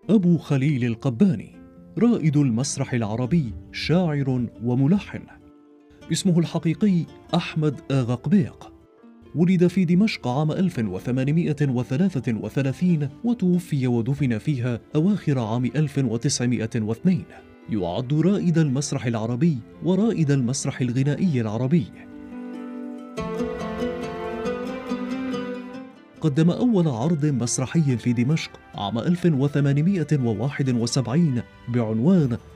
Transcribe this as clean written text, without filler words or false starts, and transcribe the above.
أبو خليل القباني، رائد المسرح العربي، شاعر وملحن. اسمه الحقيقي أحمد آغا قبيق. ولد في دمشق عام 1833 وتوفي ودفن فيها أواخر عام 1902. يعد رائد المسرح العربي ورائد المسرح الغنائي العربي. قدم أول عرض مسرحي في دمشق عام 1871 بعنوان